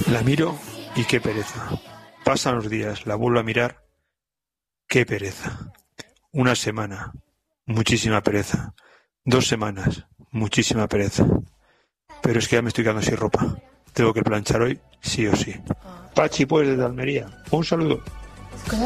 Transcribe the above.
La miro y qué pereza. Pasan los días, la vuelvo a mirar, qué pereza. Una semana, muchísima pereza. 2 semanas, muchísima pereza. Pero es que ya me estoy quedando sin ropa. Tengo que planchar hoy, sí o sí. Pachi, pues, desde Almería. Un saludo.